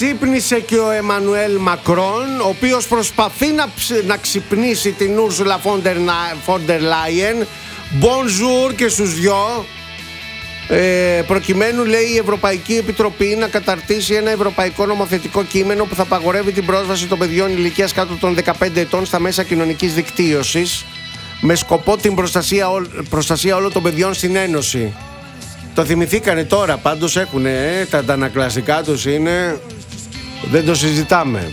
Ξύπνησε και ο Εμμανουέλ Μακρόν, ο οποίος προσπαθεί να ξυπνήσει την Ούρσουλα Φόντερ Λάιεν. Bonjour και στους δυο. Προκειμένου, λέει, η Ευρωπαϊκή Επιτροπή να καταρτήσει ένα ευρωπαϊκό νομοθετικό κείμενο που θα απαγορεύει την πρόσβαση των παιδιών ηλικίας κάτω των 15 ετών στα μέσα κοινωνικής δικτύωσης, με σκοπό την προστασία όλων των παιδιών στην Ένωση. Το θυμηθήκανε τώρα, πάντως έχουν τα αντανακλαστικά τους είναι, δεν το συζητάμε.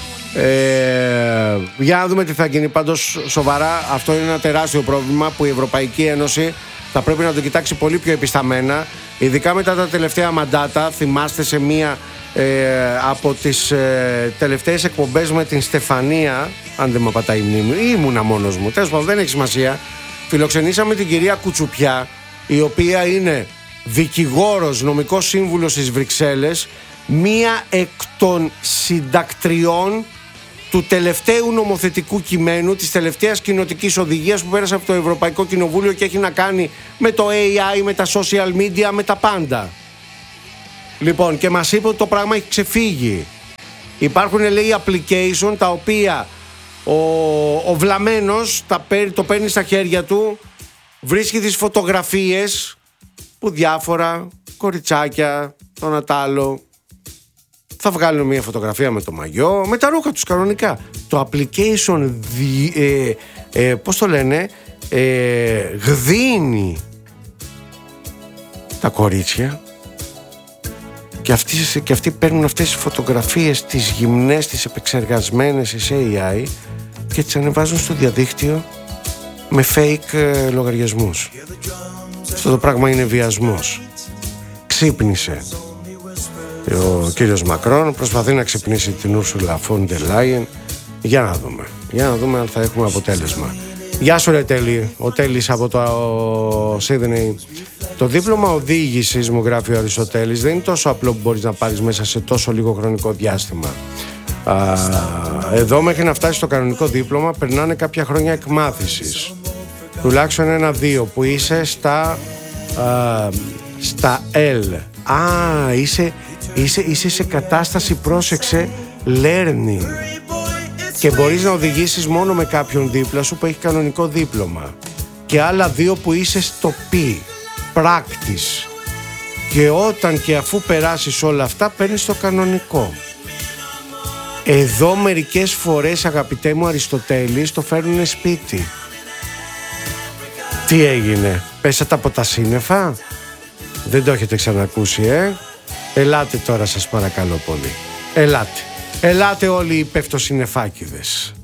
Για να δούμε τι θα γίνει. Πάντως σοβαρά αυτό είναι ένα τεράστιο πρόβλημα που η Ευρωπαϊκή Ένωση θα πρέπει να το κοιτάξει πολύ πιο επισταμένα, ειδικά μετά τα τελευταία μαντάτα. Θυμάστε σε μία από τις τελευταίες εκπομπές με την Στεφανία, αν δεν με πατάει η μνήμη, ή ήμουνα μόνος μου, τέλος πάντων δεν έχει σημασία, φιλοξενήσαμε την κυρία Κουτσουπιά, η οποία είναι δικηγόρος, νομικός σύμβουλος στις Βρυξέλλες, μία εκ των συντακτριών του τελευταίου νομοθετικού κειμένου, της τελευταίας κοινοτικής οδηγίας που πέρασε από το Ευρωπαϊκό Κοινοβούλιο και έχει να κάνει με το AI, με τα social media, με τα πάντα. Λοιπόν, και μας είπε ότι το πράγμα έχει ξεφύγει. Υπάρχουν, λέει, application τα οποία ο βλαμμένος το παίρνει στα χέρια του, βρίσκει τις φωτογραφίες που διάφορα κοριτσάκια, τον Ατάλο, θα βγάλουν μια φωτογραφία με το μαγιό, με τα ρούχα τους κανονικά. Το application, πώς το λένε, γδίνει τα κορίτσια και αυτοί παίρνουν αυτές τις φωτογραφίες, τις γυμνές, τις επεξεργασμένες σε AI και τις ανεβάζουν στο διαδίκτυο με fake λογαριασμούς. Αυτό το πράγμα είναι βιασμός. Ξύπνησε ο κύριος Μακρόν, προσπαθεί να ξυπνήσει την Ούρσουλα Φόντερ Λάιεν. Για να δούμε αν θα έχουμε αποτέλεσμα. Γεια σου ρε Τέλη, ο Τέλης από το Σίδνεϊ. Το δίπλωμα οδήγησης, μου γράφει ο Αριστοτέλης, δεν είναι τόσο απλό που μπορείς να πάρεις μέσα σε τόσο λίγο χρονικό διάστημα. Εδώ μέχρι να φτάσει στο κανονικό δίπλωμα περνάνε κάποια χρόνια εκμάθησης, τουλάχιστον 1-2 που είσαι στα L. Είσαι σε κατάσταση, πρόσεξε, learning, και μπορείς να οδηγήσεις μόνο με κάποιον δίπλα σου που έχει κανονικό δίπλωμα, και άλλα 2 που είσαι στο P, practice, και όταν και αφού περάσεις όλα αυτά παίρνεις το κανονικό. Εδώ μερικές φορές, αγαπητέ μου Αριστοτέλη, το φέρνουνε σπίτι. Τι έγινε, πέσατε από τα σύννεφα? Δεν το έχετε ξανακούσει, Ελάτε τώρα, σας παρακαλώ πολύ. Ελάτε όλοι οι πεφτοσυννεφάκηδες.